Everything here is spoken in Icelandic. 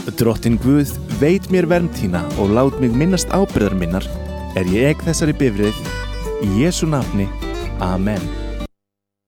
Drottinn Guð, veit mér vernd þína og lát mig minnast ábyrgðar minnar, ég ek þessari bifreið, í Jesú nafni. Amen.